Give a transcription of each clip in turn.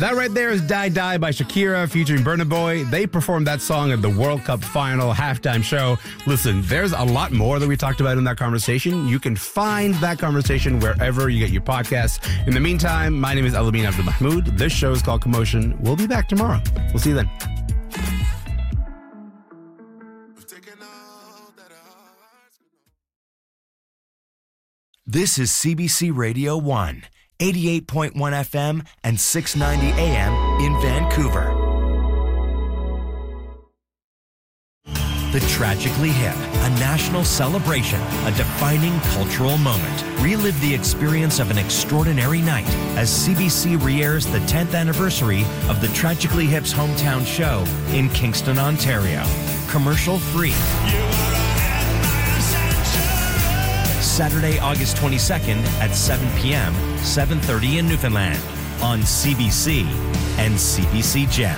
That right there is Die Die by Shakira featuring Burna Boy. They performed that song at the World Cup final halftime show. Listen, there's a lot more that we talked about in that conversation. You can find that conversation wherever you get your podcasts. In the meantime, my name is Alameen Abdul Mahmoud. This show is called Commotion. We'll be back tomorrow. We'll see you then. This is CBC Radio 1, 88.1 FM and 690 AM in Vancouver. The Tragically Hip, a national celebration, a defining cultural moment. Relive the experience of an extraordinary night as CBC re-airs the 10th anniversary of the Tragically Hip's hometown show in Kingston, Ontario. Commercial free. Saturday, August 22nd at 7 p.m., 7:30 in Newfoundland on CBC and CBC Gem.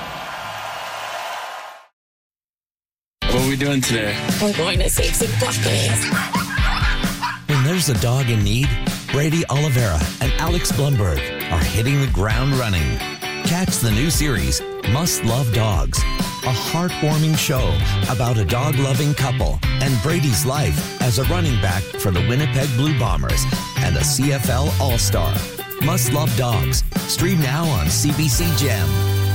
What are we doing today? We're going to save some puppies. When there's a dog in need, Brady Oliveira and Alex Blumberg are hitting the ground running. Catch the new series, Must Love Dogs, a heartwarming show about a dog-loving couple and Brady's life as a running back for the Winnipeg Blue Bombers and a CFL All-Star. Must Love Dogs. Stream now on CBC Gem.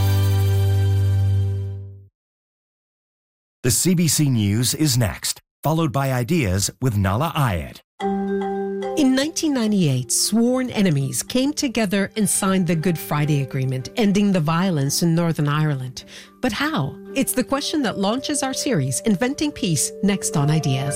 The CBC News is next, followed by Ideas with Nala Ayed. In 1998, sworn enemies came together and signed the Good Friday Agreement, ending the violence in Northern Ireland. But how? It's the question that launches our series, Inventing Peace, next on Ideas.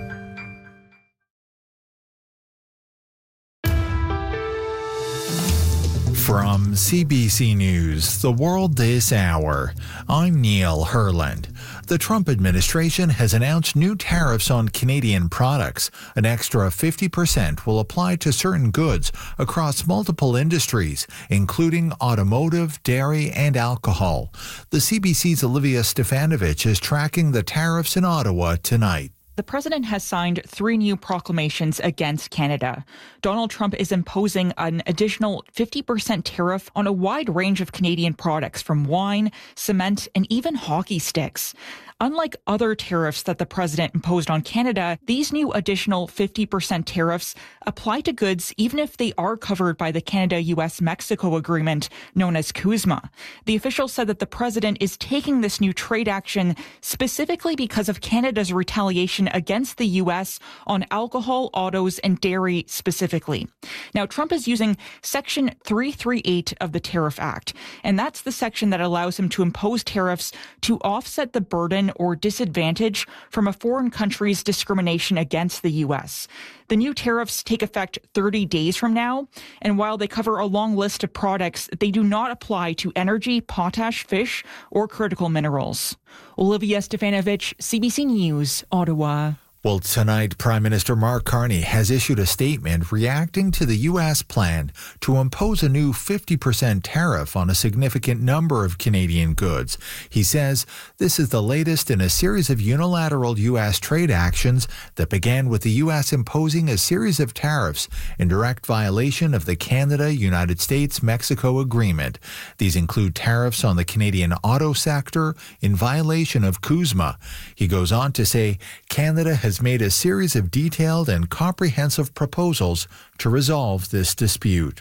From CBC News, The World This Hour, I'm Neil Herland. The Trump administration has announced new tariffs on Canadian products. An extra 50% will apply to certain goods across multiple industries, including automotive, dairy, and alcohol. The CBC's Olivia Stefanovich is tracking the tariffs in Ottawa tonight. The president has signed 3 new proclamations against Canada. Donald Trump is imposing an additional 50% tariff on a wide range of Canadian products, from wine, cement, and even hockey sticks. Unlike other tariffs that the president imposed on Canada, these new additional 50% tariffs apply to goods even if they are covered by the Canada-US-Mexico agreement known as CUSMA. The official said that the president is taking this new trade action specifically because of Canada's retaliation against the U.S. on alcohol, autos, and dairy specifically. Now, Trump is using Section 338 of the Tariff Act, and that's the section that allows him to impose tariffs to offset the burden or disadvantage from a foreign country's discrimination against the U.S. The new tariffs take effect 30 days from now, and while they cover a long list of products, they do not apply to energy, potash, fish, or critical minerals. Olivia Stefanovich, CBC News, Ottawa. Well, tonight, Prime Minister Mark Carney has issued a statement reacting to the U.S. plan to impose a new 50% tariff on a significant number of Canadian goods. He says this is the latest in a series of unilateral U.S. trade actions that began with the U.S. imposing a series of tariffs in direct violation of the Canada-United States-Mexico agreement. These include tariffs on the Canadian auto sector in violation of CUSMA. He goes on to say Canada has made a series of detailed and comprehensive proposals to resolve this dispute.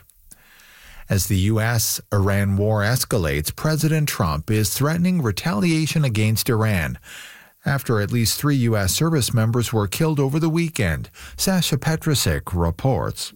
As the U.S.-Iran war escalates, President Trump is threatening retaliation against Iran after at least 3 U.S. service members were killed over the weekend. Sasha Petrusik reports.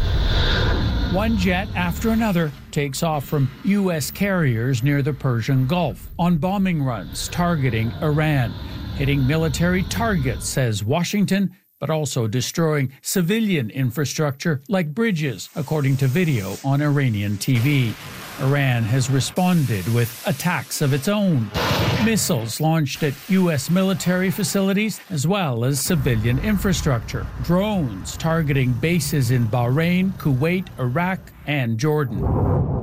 One jet after another takes off from U.S. carriers near the Persian Gulf on bombing runs targeting Iran, hitting military targets, says Washington, but also destroying civilian infrastructure like bridges, according to video on Iranian TV. Iran has responded with attacks of its own. Missiles launched at U.S. military facilities as well as civilian infrastructure. Drones targeting bases in Bahrain, Kuwait, Iraq, and Jordan.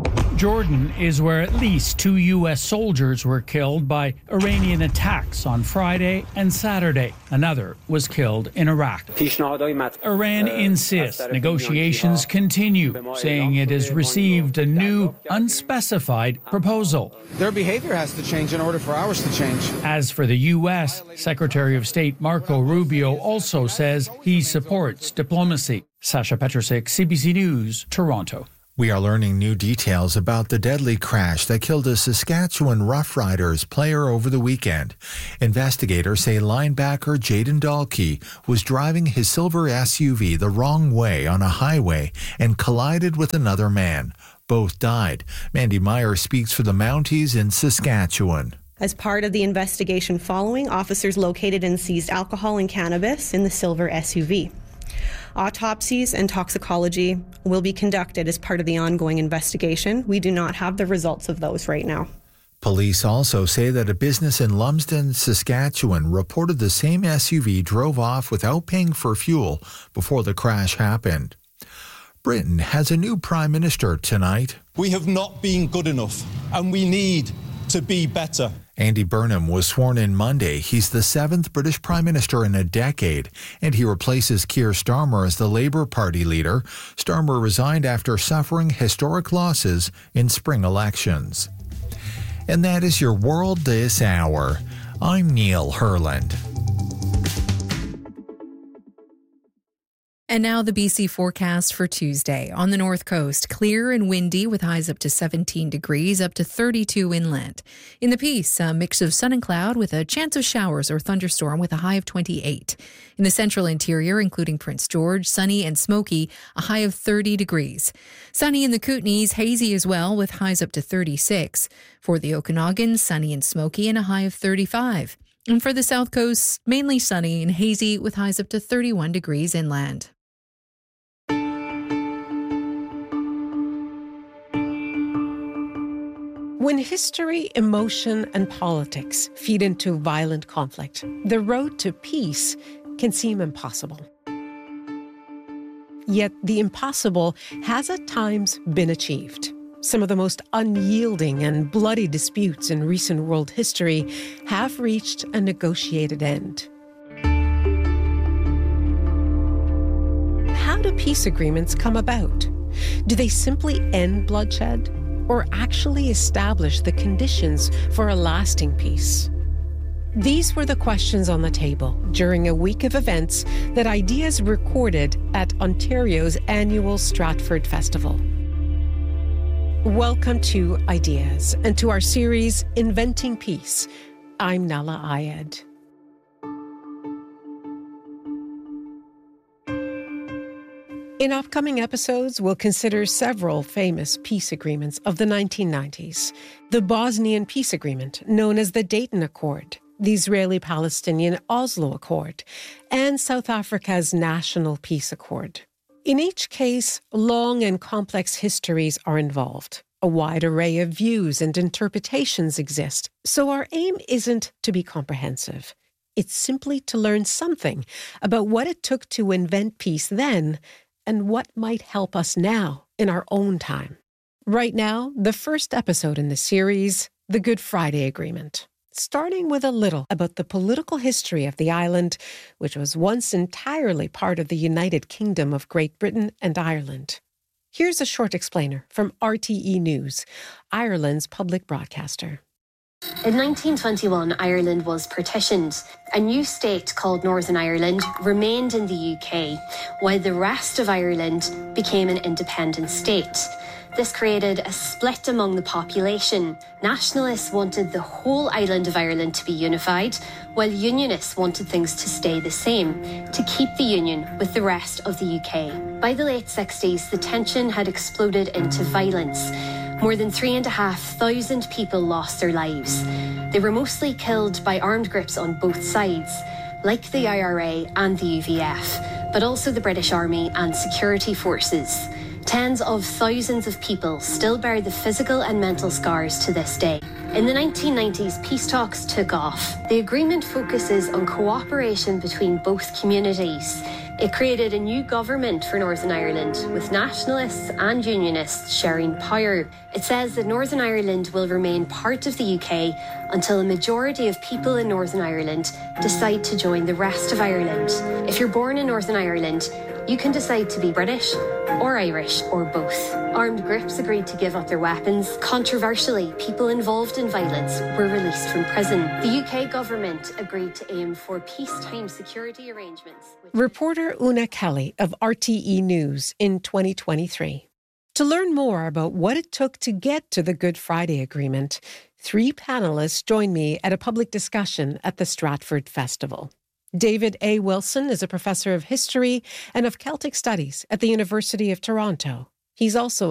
Jordan is where at least 2 U.S. soldiers were killed by Iranian attacks on Friday and Saturday. Another was killed in Iraq. Iran insists negotiations continue, saying it has received a new, unspecified proposal. Their behavior has to change in order for ours to change. As for the U.S., Secretary of State Marco Rubio also says he supports diplomacy. Sasha Petrusik, CBC News, Toronto. We are learning new details about the deadly crash that killed a Saskatchewan Roughriders player over the weekend. Investigators say linebacker Jaden Dahlke was driving his silver SUV the wrong way on a highway and collided with another man. Both died. Mandy Meyer speaks for the Mounties in Saskatchewan. As part of the investigation following, officers located and seized alcohol and cannabis in the silver SUV. Autopsies and toxicology will be conducted as part of the ongoing investigation. We do not have the results of those right now. Police also say that a business in Lumsden, Saskatchewan reported the same SUV drove off without paying for fuel before the crash happened. Britain has a new Prime Minister tonight. We have not been good enough, and we need to be better. Andy Burnham was sworn in Monday. He's the 7th British Prime Minister in a decade, and he replaces Keir Starmer as the Labour Party leader. Starmer resigned after suffering historic losses in spring elections. And that is your world this hour. I'm Neil Herland. And now the BC forecast for Tuesday. On the north coast, clear and windy with highs up to 17 degrees, up to 32 inland. In the Peace, a mix of sun and cloud with a chance of showers or thunderstorm with a high of 28. In the central interior, including Prince George, sunny and smoky, a high of 30 degrees. Sunny in the Kootenays, hazy as well with highs up to 36. For the Okanagan, sunny and smoky and a high of 35. And for the south coast, mainly sunny and hazy with highs up to 31 degrees inland. When history, emotion, and politics feed into violent conflict, the road to peace can seem impossible. Yet the impossible has at times been achieved. Some of the most unyielding and bloody disputes in recent world history have reached a negotiated end. How do peace agreements come about? Do they simply end bloodshed? Or actually establish the conditions for a lasting peace? These were the questions on the table during a week of events that Ideas recorded at Ontario's annual Stratford Festival. Welcome to Ideas and to our series, Inventing Peace. I'm Nala Ayed. In upcoming episodes, we'll consider several famous peace agreements of the 1990s. The Bosnian Peace Agreement, known as the Dayton Accord, the Israeli-Palestinian Oslo Accord, and South Africa's National Peace Accord. In each case, long and complex histories are involved. A wide array of views and interpretations exist, so our aim isn't to be comprehensive. It's simply to learn something about what it took to invent peace then and what might help us now in our own time. Right now, the first episode in the series, the Good Friday Agreement, starting with a little about the political history of the island, which was once entirely part of the United Kingdom of Great Britain and Ireland. Here's a short explainer from RTE News, Ireland's public broadcaster. In 1921, Ireland was partitioned. A new state called Northern Ireland remained in the UK, while the rest of Ireland became an independent state. This created a split among the population. Nationalists wanted the whole island of Ireland to be unified, while Unionists wanted things to stay the same, to keep the union with the rest of the UK. By the late 60s, the tension had exploded into violence. More than 3,500 people lost their lives. They were mostly killed by armed groups on both sides, like the IRA and the UVF, but also the British Army and security forces. Tens of thousands of people still bear the physical and mental scars to this day. In the 1990s, peace talks took off. The agreement focuses on cooperation between both communities. It created a new government for Northern Ireland, with nationalists and unionists sharing power. It says that Northern Ireland will remain part of the UK until a majority of people in Northern Ireland decide to join the rest of Ireland. If you're born in Northern Ireland, you can decide to be British or Irish or both. Armed groups agreed to give up their weapons. Controversially, people involved in violence were released from prison. The UK government agreed to aim for peacetime security arrangements. Reporter Una Kelly of RTE News in 2023. To learn more about what it took to get to the Good Friday Agreement, 3 panelists joined me at a public discussion at the Stratford Festival. David A. Wilson is a professor of history and of Celtic studies at the University of Toronto. He's also